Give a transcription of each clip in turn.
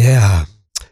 Yeah,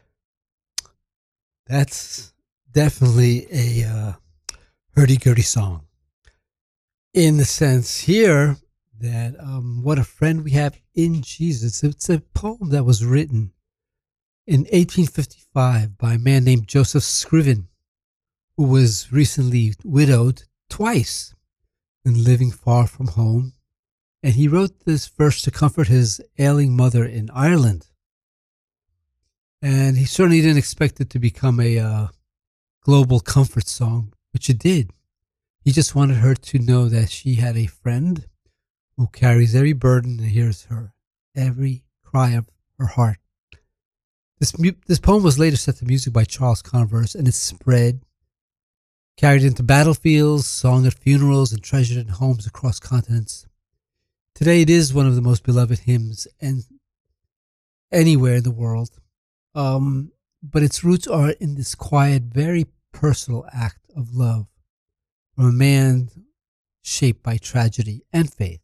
that's definitely a hurdy-gurdy song. In the sense here that what a friend we have in Jesus. It's a poem that was written in 1855 by a man named Joseph Scriven, who was recently widowed twice and living far from home. And he wrote this verse to comfort his ailing mother in Ireland. And he certainly didn't expect it to become a global comfort song, which it did. He just wanted her to know that she had a friend who carries every burden and hears her every cry of her heart. This poem was later set to music by Charles Converse, and it spread, carried into battlefields, sung at funerals, and treasured in homes across continents. Today, it is one of the most beloved hymns and anywhere in the world. But its roots are in this quiet, very personal act of love from a man shaped by tragedy and faith.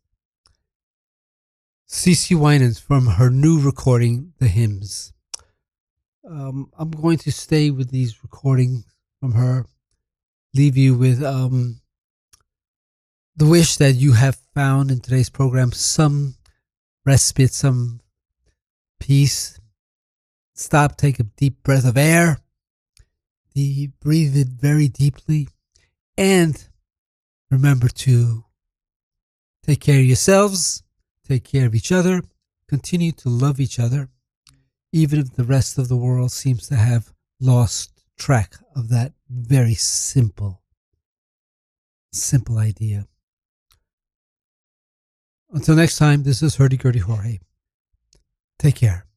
CeCe Winans from her new recording, The Hymns. I'm going to stay with these recordings from her, leave you with the wish that you have found in today's program some respite, some peace. Stop, take a deep breath of air, breathe it very deeply, and remember to take care of yourselves, take care of each other, continue to love each other, even if the rest of the world seems to have lost track of that very simple idea. Until next time, this is Hurdy-Gurdy Jorge. Take care.